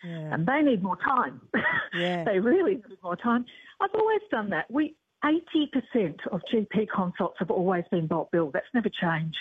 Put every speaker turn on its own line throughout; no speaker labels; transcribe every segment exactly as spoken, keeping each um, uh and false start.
Yeah.
And they need more time.
Yeah.
They really need more time. I've always done that. We eighty percent of G P consults have always been bulk billed. That's never changed.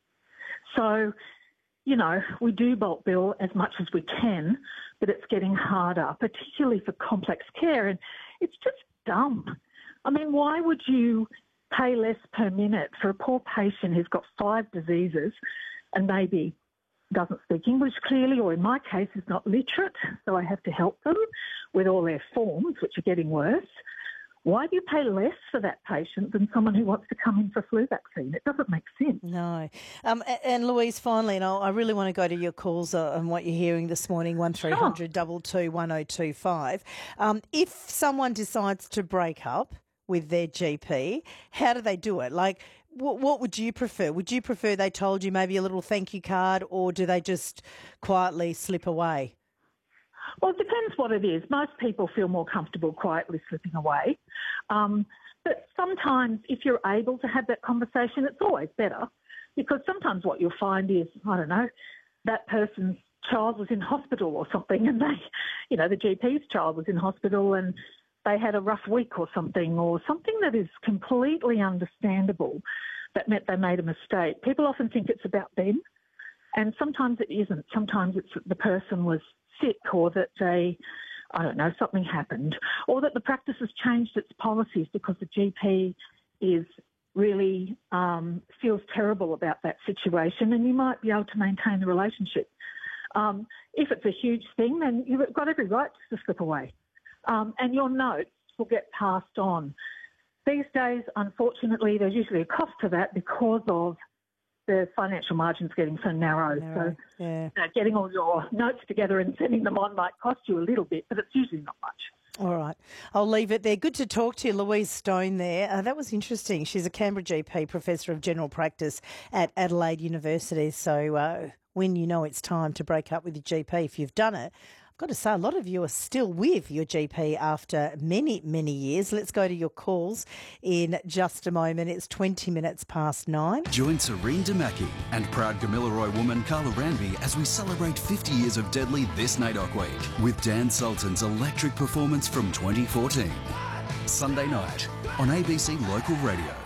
So, you know, we do bulk bill as much as we can, but it's getting harder, particularly for complex care. And it's just dumb. I mean, why would you pay less per minute for a poor patient who's got five diseases and maybe doesn't speak English clearly, or in my case is not literate, so I have to help them with all their forms, which are getting worse? Why do you pay less for that patient than someone who wants to come in for a flu vaccine? It doesn't make sense.
No. Um, and Louise, finally, and I really want to go to your calls on what you're hearing this morning, one three hundred two two one oh two five. Um, if someone decides to break up with their G P, how do they do it? Like, what, what would you prefer? Would you prefer they told you maybe a little thank you card, or do they just quietly slip away?
Well, it depends what it is. Most people feel more comfortable quietly slipping away. Um, but sometimes if you're able to have that conversation, it's always better, because sometimes what you'll find is, I don't know, that person's child was in hospital or something, and they, you know, the G P's child was in hospital and they had a rough week or something, or something that is completely understandable that meant they made a mistake. People often think it's about them, and sometimes it isn't. Sometimes it's that the person was sick, or that they, I don't know, something happened, or that the practice has changed its policies because the G P is really um, feels terrible about that situation, and you might be able to maintain the relationship. Um, if it's a huge thing, then you've got every right to slip away. Um, and your notes will get passed on. These days, unfortunately, there's usually a cost to that because of the financial margins getting so narrow.
narrow
so
yeah.
you know, getting all your notes together and sending them on might cost you a little bit, but it's usually not much.
All right. I'll leave it there. Good to talk to you, Louise Stone there. Uh, that was interesting. She's a Canberra G P, Professor of General Practice at Adelaide University. So uh, when you know it's time to break up with your G P, if you've done it, I've got to say, a lot of you are still with your G P after many, many years. Let's go to your calls in just a moment. It's twenty minutes past nine.
Join Serene Damaki and proud Gamilaroi woman Carla Ranby as we celebrate fifty years of Deadly this NAIDOC week with Dan Sultan's electric performance from twenty fourteen. Sunday night on A B C Local Radio.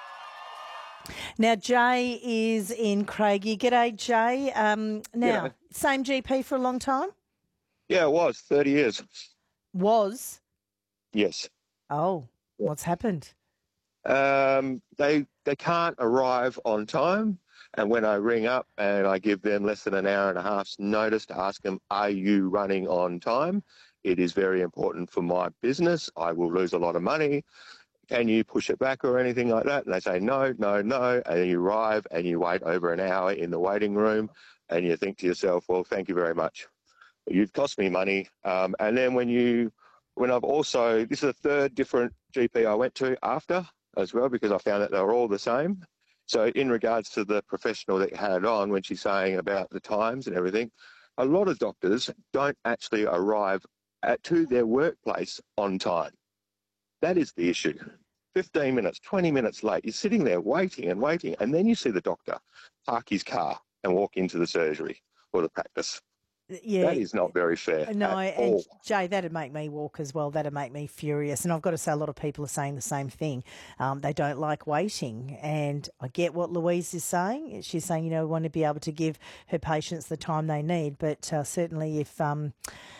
Now, Jay is in Craigie. G'day, Jay. Um, now,
Yeah.
same G P for a long time?
Yeah, it was thirty years.
Was?
Yes.
Oh, what's happened?
Um, they they can't arrive on time, and when I ring up and I give them less than an hour and a half's notice to ask them, "Are you running on time? It is very important for my business. I will lose a lot of money. Can you push it back or anything like that?" And they say no, no, no, and you arrive and you wait over an hour in the waiting room, and you think to yourself, "Well, thank you very much. You've cost me money." Um, and then when you, when I've also, this is a third different G P I went to after as well, because I found that they were all the same. So in regards to the professional that you had on, when she's saying about the times and everything, a lot of doctors don't actually arrive at, to their workplace on time. That is the issue. fifteen minutes, twenty minutes late. You're sitting there waiting and waiting, and then you see the doctor park his car and walk into the surgery or the practice.
Yeah.
That is not very fair.
No,
at
and
all.
Jay, that'd make me walk as well. That'd make me furious. And I've got to say, a lot of people are saying the same thing. Um, they don't like waiting. And I get what Louise is saying. She's saying, you know, we want to be able to give her patients the time they need. But uh, certainly if um,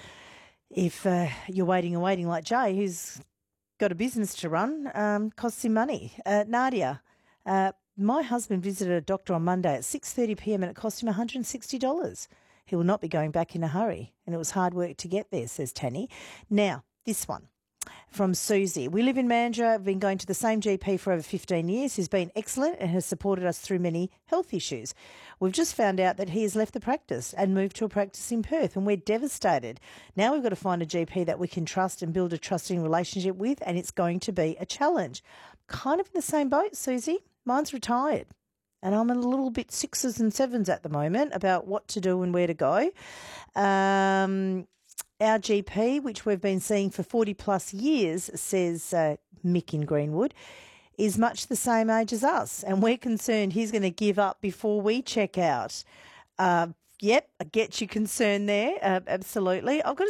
if uh, you're waiting and waiting like Jay, who's got a business to run, um, costs him money. Uh, Nadia, uh, my husband visited a doctor on Monday at six thirty p m and it cost him one hundred sixty dollars. He will not be going back in a hurry, and it was hard work to get there, says Tanny. Now, this one from Susie. We live in Mandurah, have been going to the same G P for over fifteen years. He's been excellent and has supported us through many health issues. We've just found out that he has left the practice and moved to a practice in Perth, and we're devastated. Now we've got to find a G P that we can trust and build a trusting relationship with, and it's going to be a challenge. Kind of in the same boat, Susie. Mine's retired. And I'm a little bit sixes and sevens at the moment about what to do and where to go. Um, our G P, which we've been seeing for forty plus years, says uh, Mick in Greenwood, is much the same age as us. And we're concerned he's going to give up before we check out. Uh, yep, I get your concern there. Uh, absolutely. I've got to